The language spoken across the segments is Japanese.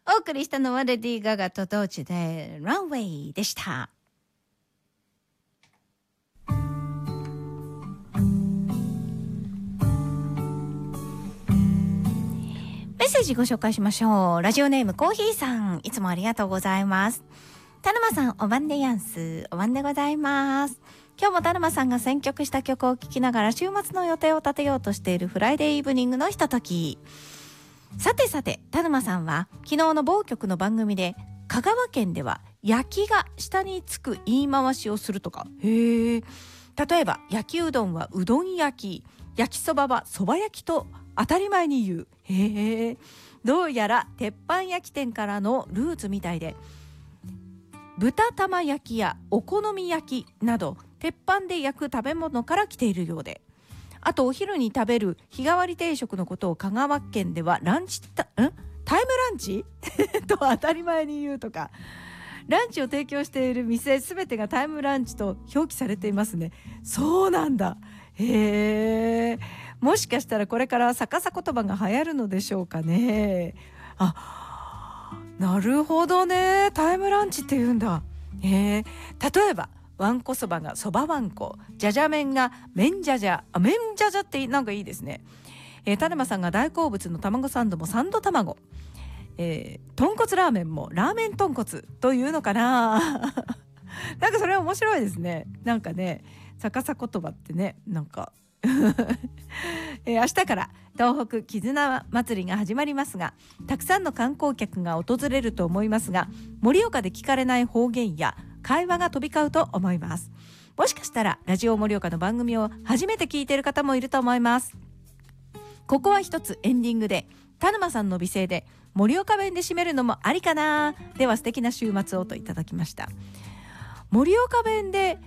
お送りしたのはレディー・ガガと同時でランウェイでした。メッセージご紹介しましょう。ラジオネームコーヒーさん、いつもありがとうございます。田沼さん、お晩でやんす。お晩でございます。今日も田沼さんが選曲した曲を聴きながら週末の予定を立てようとしているフライデーイブニングのひととき。さてさて、田沼さんは昨日の某局の番組で香川県では焼きが下につく言い回しをするとか。へえ。例えば焼きうどんはうどん焼き、焼きそばはそば焼きと当たり前に言う。へえ。どうやら鉄板焼き店からのルーツみたいで、豚玉焼きやお好み焼きなど鉄板で焼く食べ物から来ているようで、あとお昼に食べる日替わり定食のことを香川県ではタイムランチと当たり前に言うとか。ランチを提供している店すべてがタイムランチと表記されていますね。そうなんだ。へえ。もしかしたらこれから逆さ言葉が流行るのでしょうかね。なるほどね。タイムランチって言うんだ。例えばわんこそばがそばわんこ、じゃじゃ麺が麺じゃじゃ。麺じゃじゃってなんかいいですね。田沼さんが大好物の卵サンドもサンド卵、豚骨ラーメンもラーメン豚骨というのかななんかそれ面白いですね。なんかね、逆さ言葉ってね、なんか明日から東北絆祭りが始まりますが、たくさんの観光客が訪れると思いますが、盛岡で聞かれない方言や会話が飛び交うと思います。もしかしたらラジオ盛岡の番組を初めて聞いている方もいると思います。ここは一つエンディングで田沼さんの美声で盛岡弁で締めるのもありかな。では素敵な週末をといただきました。盛岡弁で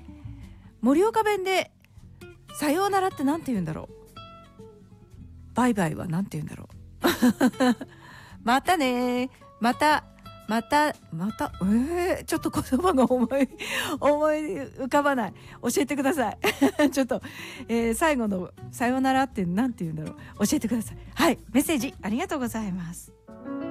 さようならってなんて言うんだろう。バイバイはなんて言うんだろうまたね、またちょっと言葉が思い浮かばない。教えてくださいちょっと、最後のさようならってなんて言うんだろう。教えてください。はい、メッセージありがとうございます。